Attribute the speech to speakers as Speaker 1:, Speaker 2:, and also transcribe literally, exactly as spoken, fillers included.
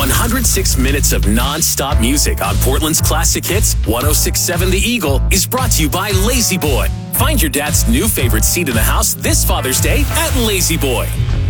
Speaker 1: one hundred six minutes of non-stop music on Portland's classic hits. one oh six point seven The Eagle is brought to you by Lazy Boy. Find your dad's new favorite seat in the house this Father's Day at Lazy Boy.